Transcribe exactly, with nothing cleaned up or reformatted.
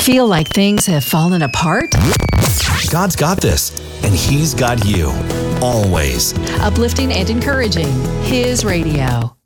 Feel like things have fallen apart? God's got this, and He's got you. Always. Uplifting and encouraging. His radio.